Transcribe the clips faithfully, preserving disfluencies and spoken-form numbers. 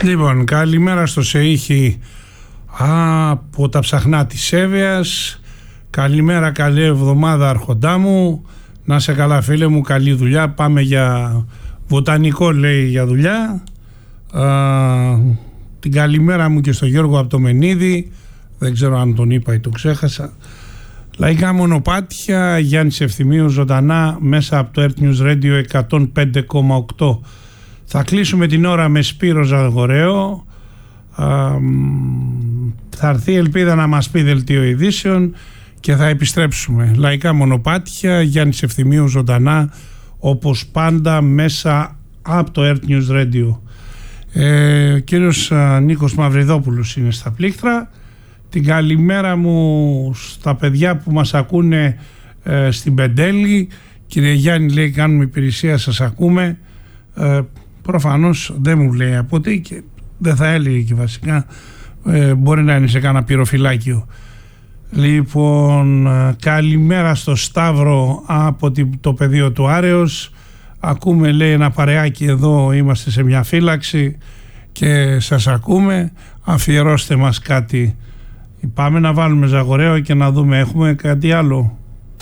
Λοιπόν, καλημέρα στο Σεΐχη από τα ψαχνά της Εύβοιας. Καλημέρα, καλή εβδομάδα αρχοντά μου. Να σε καλά φίλε μου, καλή δουλειά. Πάμε για βοτανικό, λέει, για δουλειά. Α, την καλημέρα μου και στο Γιώργο από το Μενίδη. Δεν ξέρω αν τον είπα ή το ξέχασα. Λαϊκά μονοπάτια, Γιάννης Ευθυμίου ζωντανά μέσα από το Earth News Radio εκατόν πέντε κόμμα οκτώ. Θα κλείσουμε την ώρα με Σπύρο Ζαγορέο. Α, θα έρθει η ελπίδα να μας πει δελτίο ειδήσεων και θα επιστρέψουμε. Λαϊκά μονοπάτια, Γιάννης Ευθυμίου ζωντανά, όπως πάντα μέσα από το Earth News Radio. Ε, ο κύριος α, Νίκος Μαυριδόπουλος είναι στα πλήκτρα. Την καλημέρα μου στα παιδιά που μας ακούνε ε, στην Πεντέλη. Κύριε Γιάννη, λέει, κάνουμε υπηρεσία, σας ακούμε. Ε, προφανώς δεν μου λέει από τι και δεν θα έλεγε και βασικά. Ε, μπορεί να είναι σε κάνα πυροφυλάκιο. Λοιπόν, καλημέρα στο Σταύρο από το πεδίο του Άρεος. Ακούμε, λέει, ένα παρεάκι εδώ, είμαστε σε μια φύλαξη και σας ακούμε. Αφιερώστε μας κάτι. Πάμε να βάλουμε Ζαγορέο και να δούμε, έχουμε κάτι άλλο.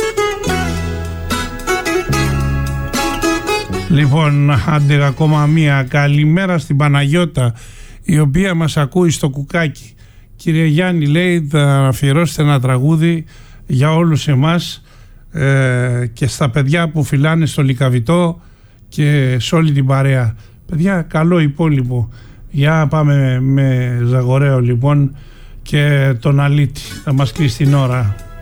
Λοιπόν, άντε ακόμα μία. Καλημέρα στην Παναγιώτα, η οποία μας ακούει στο κουκάκι. Κύριε Γιάννη, λέει, θα αφιερώσετε ένα τραγούδι για όλους εμάς ε, και στα παιδιά που φυλάνε στο Λυκαβητό και σε όλη την παρέα. Παιδιά, καλό υπόλοιπο. Για πάμε με Ζαγορέο λοιπόν και τον Αλίτη. Θα μας κλείσει την ώρα.